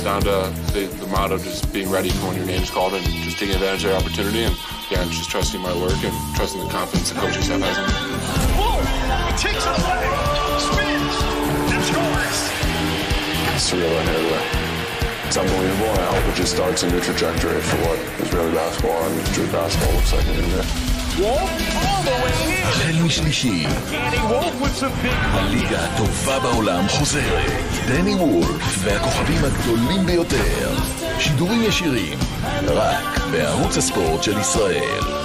down to the motto just being ready for when your name's called and just taking advantage of the opportunity and just trusting my work and trusting the confidence the coaching staff has in me. Whoa! He takes it away, spins, and scores! It's surreal right here today. It's unbelievable, and I hope it just starts a new trajectory for what is really basketball and true basketball looks like in the NBA. החל משלישי, הליגה הטובה בעולם חוזרת. דני וולף והכוכבים הגדולים ביותר. שידורים ישירים, רק בערוץ הספורט של ישראל.